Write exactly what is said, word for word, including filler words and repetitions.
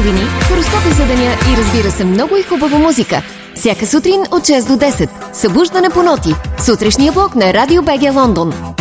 новини, хороскопи за деня и разбира се много и хубава музика. Всяка сутрин от шест до десет. Събуждане по ноти. Сутрешния блок на Радио БГ Лондон.